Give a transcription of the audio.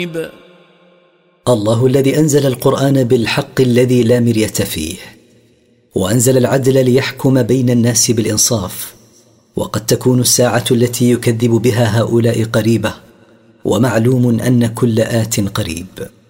الله الذي أنزل القرآن بالحق الذي لا مرية فيه، وأنزل العدل ليحكم بين الناس بالإنصاف. وقد تكون الساعة التي يكذب بها هؤلاء قريبة، ومعلوم أن كل آت قريب.